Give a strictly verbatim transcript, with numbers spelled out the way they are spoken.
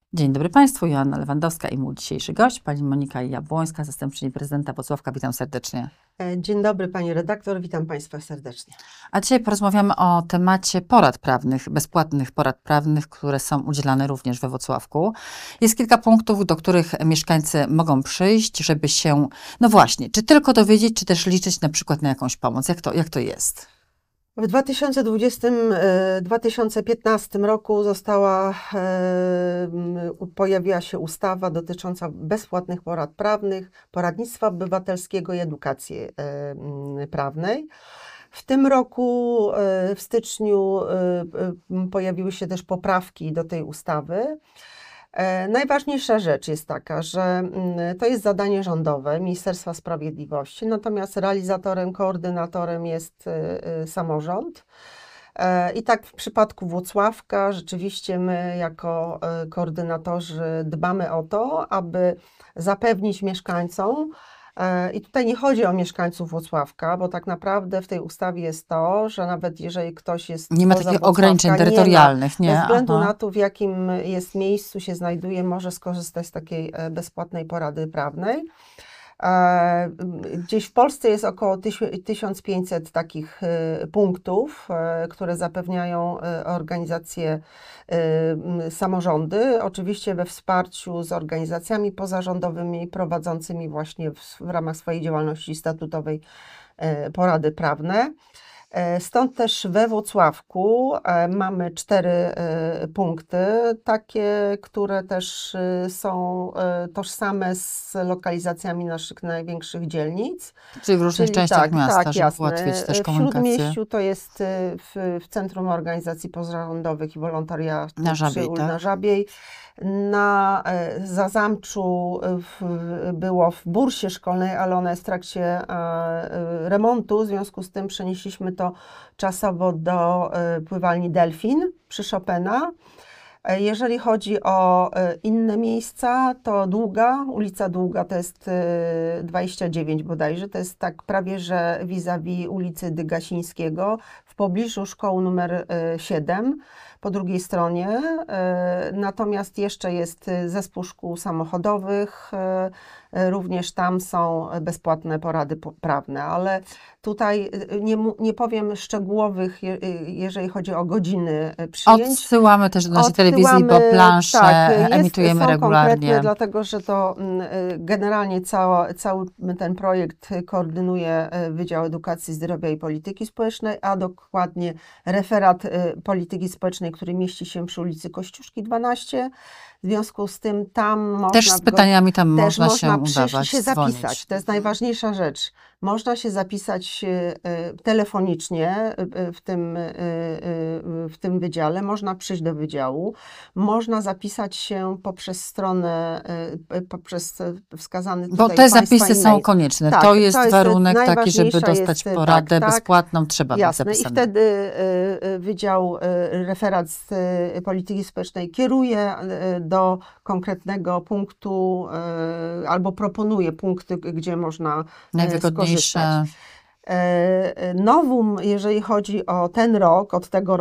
Dzień dobry Państwu, Joanna Lewandowska i mój dzisiejszy gość, pani Monika Jabłońska, zastępczyni prezydenta Włocławka. Witam serdecznie. Dzień dobry pani redaktor, witam Państwa serdecznie. A dzisiaj porozmawiamy o temacie porad prawnych, bezpłatnych porad prawnych, które są udzielane również we Włocławku. Jest kilka punktów, do których mieszkańcy mogą przyjść, żeby się, no właśnie, czy tylko dowiedzieć, czy też liczyć na przykład na jakąś pomoc. Jak to, jak to jest? W dwa tysiące dwudziestym do dwa tysiące piętnastego roku została, e, pojawiła się ustawa dotycząca bezpłatnych porad prawnych, poradnictwa obywatelskiego i edukacji e, prawnej. W tym roku, e, w styczniu, e, pojawiły się też poprawki do tej ustawy. E, najważniejsza rzecz jest taka, że m, to jest zadanie rządowe Ministerstwa Sprawiedliwości, natomiast realizatorem, koordynatorem jest e, e, samorząd. E, I tak w przypadku Włocławka rzeczywiście my jako e, koordynatorzy dbamy o to, aby zapewnić mieszkańcom. I tutaj nie chodzi o mieszkańców Włocławka, bo tak naprawdę w tej ustawie jest to, że nawet jeżeli ktoś jest nie ma poza takich Włocławka, ograniczeń terytorialnych, nie, nie? Bez względu Aha. na to, w jakim jest miejscu się znajduje, może skorzystać z takiej bezpłatnej porady prawnej. Gdzieś w Polsce jest około tysiąc pięćset takich punktów, które zapewniają organizacje, samorządy, oczywiście we wsparciu z organizacjami pozarządowymi prowadzącymi właśnie w, w ramach swojej działalności statutowej porady prawne. Stąd też we Włocławku mamy cztery punkty, takie, które też są tożsame z lokalizacjami naszych największych dzielnic. Czyli w różnych Czyli częściach tak, miasta, tak, żeby jasne. ułatwić też W komunikację. Śródmieściu to jest w, w Centrum Organizacji Pozarządowych i Wolontariatu Na Żabiej, przy, tak? na Żabiej. Na Zazamczu w, było w bursie szkolnej, ale ona jest w trakcie remontu, w związku z tym przenieśliśmy to czasowo do pływalni Delfin przy Chopina. Jeżeli chodzi o inne miejsca, to Długa, ulica Długa to jest dwadzieścia dziewięć bodajże, to jest tak prawie, że vis-a-vis ulicy Dygasińskiego, w pobliżu szkoły numer siedem, po drugiej stronie. Natomiast jeszcze jest zespół szkół samochodowych, również tam są bezpłatne porady prawne, ale tutaj nie, nie powiem szczegółowych, jeżeli chodzi o godziny przyjęć. Odsyłamy też do naszej telewizji, bo plansze tak, jest, emitujemy są regularnie. Dlatego, że to generalnie cała, cały ten projekt koordynuje Wydział Edukacji, Zdrowia i Polityki Społecznej, a dokładnie referat Polityki Społecznej, który mieści się przy ulicy Kościuszki dwanaście. W związku z tym tam można... Też z pytaniami tam też można, można się udawać, się dzwonić. zapisać. To jest najważniejsza rzecz. Można się zapisać telefonicznie w tym, w tym wydziale, można przyjść do wydziału, można zapisać się poprzez stronę, poprzez wskazany tutaj Bo te zapisy e-mail. są konieczne. Tak, to jest to jest warunek taki, żeby najważniejsza dostać jest, poradę tak, tak, bezpłatną, trzeba jasne. być zapisanym. I wtedy Wydział Referat z Polityki Społecznej kieruje do konkretnego punktu albo proponuje punkty, gdzie można Najwygodniejsze. skorzystać. Nowum, jeżeli chodzi o ten rok, od tego